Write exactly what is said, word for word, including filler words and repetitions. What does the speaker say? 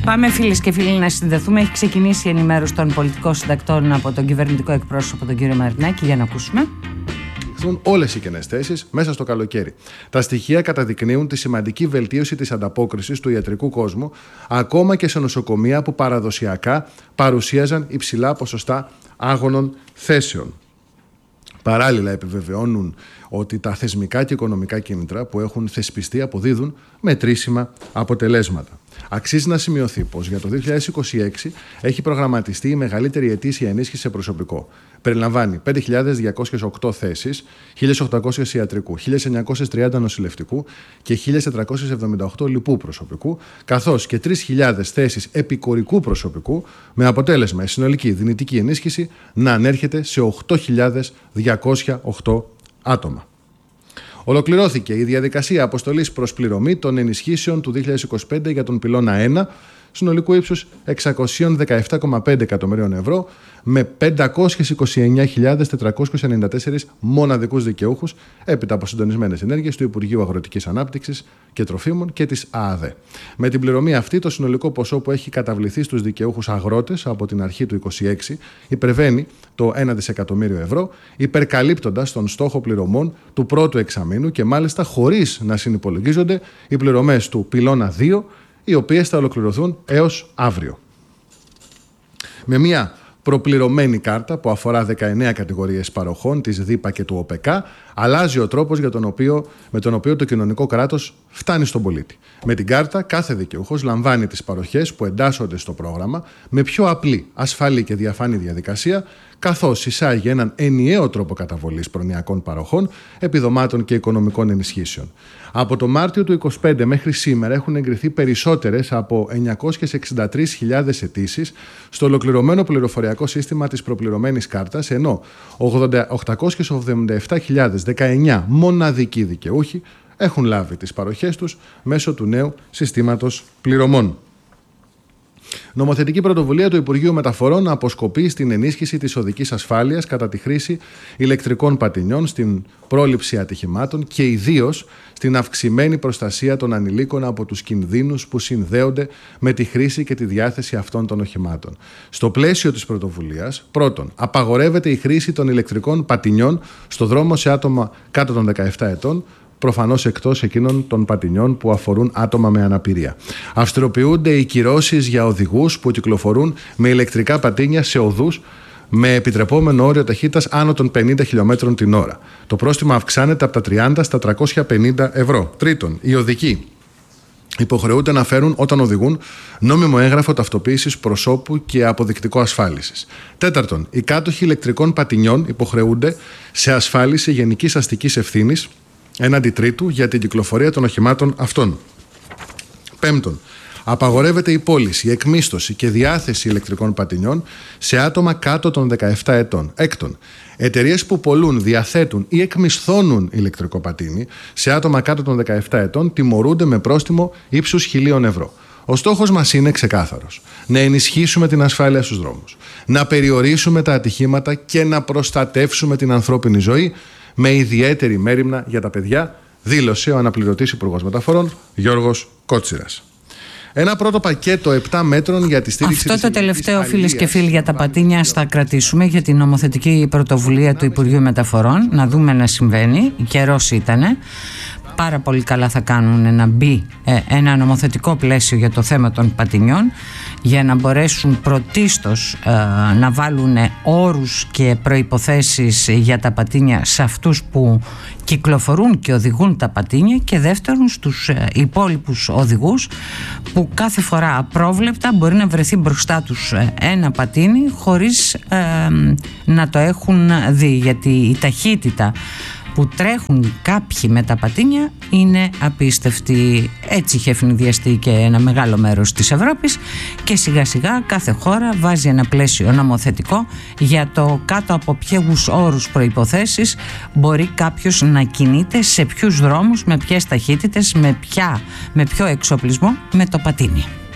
Πάμε, φίλες και φίλοι, να συνδεθούμε. Έχει ξεκινήσει η ενημέρωση των πολιτικών συντακτών από τον κυβερνητικό εκπρόσωπο, τον κύριο Μαρινάκη, για να ακούσουμε. Όλες οι κενές θέσεις μέσα στο καλοκαίρι. Τα στοιχεία καταδεικνύουν τη σημαντική βελτίωση της ανταπόκρισης του ιατρικού κόσμου, ακόμα και σε νοσοκομεία που παραδοσιακά παρουσίαζαν υψηλά ποσοστά άγωνων θέσεων. Παράλληλα, επιβεβαιώνουν ότι τα θεσμικά και οικονομικά κίνητρα που έχουν θεσπιστεί αποδίδουν μετρήσιμα αποτελέσματα. Αξίζει να σημειωθεί πως για το δύο χιλιάδες είκοσι έξι έχει προγραμματιστεί η μεγαλύτερη ετήσια ενίσχυση σε προσωπικό. Περιλαμβάνει πέντε χιλιάδες διακόσιες οκτώ θέσεις, χίλια οκτακόσιες ιατρικού, χίλια εννιακόσιες τριάντα νοσηλευτικού και χίλια τετρακόσιες εβδομήντα οκτώ λοιπού προσωπικού, καθώς και τρεις χιλιάδες θέσεις επικουρικού προσωπικού, με αποτέλεσμα η συνολική δυνητική ενίσχυση να ανέρχεται σε οκτώ χιλιάδες διακόσια οκτώ άτομα. Ολοκληρώθηκε η διαδικασία αποστολής προς πληρωμή των ενισχύσεων του δύο χιλιάδες είκοσι πέντε για τον πυλώνα ένα, συνολικού ύψους εξακόσια δεκαεπτά κόμμα πέντε εκατομμυρίων ευρώ, με πεντακόσιες είκοσι εννέα χιλιάδες τετρακόσιους ενενήντα τέσσερις μοναδικούς δικαιούχους, έπειτα από συντονισμένες ενέργειες του Υπουργείου Αγροτικής Ανάπτυξης και Τροφίμων και της ΑΑΔΕ. Με την πληρωμή αυτή, το συνολικό ποσό που έχει καταβληθεί στους δικαιούχους αγρότες από την αρχή του είκοσι έξι υπερβαίνει το ένα δισεκατομμύριο ευρώ, υπερκαλύπτοντας τον στόχο πληρωμών του πρώτου εξαμήνου και μάλιστα χωρίς να συνυπολογίζονται οι πληρωμές του πυλώνα δύο, οι οποίες θα ολοκληρωθούν έως αύριο. Με μια προπληρωμένη κάρτα που αφορά δεκαεννέα κατηγορίες παροχών της ΔΥΠΑ και του ΟΠΕΚΑ, αλλάζει ο τρόπος για τον οποίο, με τον οποίο το κοινωνικό κράτος φτάνει στον πολίτη. Με την κάρτα, κάθε δικαιούχος λαμβάνει τις παροχές που εντάσσονται στο πρόγραμμα με πιο απλή, ασφαλή και διαφανή διαδικασία, καθώς εισάγει έναν ενιαίο τρόπο καταβολής προνοιακών παροχών, επιδομάτων και οικονομικών ενισχύσεων. Από το Μάρτιο του είκοσι πέντε μέχρι σήμερα έχουν εγκριθεί περισσότερες από εννιακόσιες εξήντα τρεις χιλιάδες αιτήσεις στο ολοκληρωμένο πληροφοριακό σύστημα της προπληρωμένης κάρτας, ενώ οκτακόσιες εβδομήντα επτά χιλιάδες δεκαεννέα μοναδικοί δικαιούχοι έχουν λάβει τις παροχές τους μέσω του νέου συστήματος πληρωμών. Νομοθετική πρωτοβουλία του Υπουργείου Μεταφορών αποσκοπεί στην ενίσχυση της οδικής ασφάλειας κατά τη χρήση ηλεκτρικών πατινιών, στην πρόληψη ατυχημάτων και ιδίως στην αυξημένη προστασία των ανηλίκων από τους κινδύνους που συνδέονται με τη χρήση και τη διάθεση αυτών των οχημάτων. Στο πλαίσιο της πρωτοβουλίας, πρώτον, απαγορεύεται η χρήση των ηλεκτρικών πατινιών στο δρόμο σε άτομα κάτω των δεκαεπτά ετών, προφανώς εκτός εκείνων των πατινιών που αφορούν άτομα με αναπηρία. Αυστηροποιούνται οι κυρώσεις για οδηγούς που κυκλοφορούν με ηλεκτρικά πατίνια σε οδούς με επιτρεπόμενο όριο ταχύτητας άνω των πενήντα χιλιόμετρων την ώρα. Το πρόστιμο αυξάνεται από τα τριάντα στα τριακόσια πενήντα ευρώ. Τρίτον, οι οδικοί υποχρεούνται να φέρουν όταν οδηγούν νόμιμο έγγραφο ταυτοποίησης προσώπου και αποδεικτικό ασφάλισης. Τέταρτον, οι κάτοχοι ηλεκτρικών πατινιών υποχρεούνται σε ασφάλιση γενικής αστικής ευθύνης έναντι τρίτου για την κυκλοφορία των οχημάτων αυτών. Πέμπτον, απαγορεύεται η πώληση, η εκμίσθωση και διάθεση ηλεκτρικών πατινιών σε άτομα κάτω των δεκαεπτά ετών. Έκτον, εταιρείες που πωλούν, διαθέτουν ή εκμισθώνουν ηλεκτρικό πατίνι σε άτομα κάτω των δεκαεπτά ετών τιμωρούνται με πρόστιμο ύψους χιλίων ευρώ. Ο στόχος μας είναι ξεκάθαρος. Να ενισχύσουμε την ασφάλεια στους δρόμους, να περιορίσουμε τα ατυχήματα και να προστατεύσουμε την ανθρώπινη ζωή, με ιδιαίτερη μέριμνα για τα παιδιά, δήλωσε ο αναπληρωτής Υπουργός Μεταφορών Γιώργος Κότσιρας. Ένα πρώτο πακέτο επτά μέτρων για τη στήριξη. Αυτό το τελευταίο, φίλες και φίλοι, για τα πατίνια θα κρατήσουμε για την νομοθετική πρωτοβουλία του Υπουργείου Μεταφορών. Να δούμε να συμβαίνει. Καιρός ήτανε. Πάρα πολύ καλά θα κάνουν να μπει ε, ένα νομοθετικό πλαίσιο για το θέμα των πατινιών, για να μπορέσουν πρωτίστως ε, να βάλουν όρους και προϋποθέσεις για τα πατίνια σε αυτούς που κυκλοφορούν και οδηγούν τα πατίνια, και δεύτερον στους ε, υπόλοιπους οδηγούς που κάθε φορά απρόβλεπτα μπορεί να βρεθεί μπροστά τους ε, ένα πατίνι χωρίς ε, να το έχουν δει, γιατί η ταχύτητα που τρέχουν κάποιοι με τα πατίνια είναι απίστευτη. Έτσι είχε ευνηδιαστεί και ένα μεγάλο μέρος της Ευρώπης, και σιγά σιγά κάθε χώρα βάζει ένα πλαίσιο νομοθετικό για το κάτω από ποιους όρους, προϋποθέσεις μπορεί κάποιος να κινείται, σε ποιους δρόμους, με ποιες ταχύτητες, με, ποια, με ποιο εξοπλισμό με το πατίνι.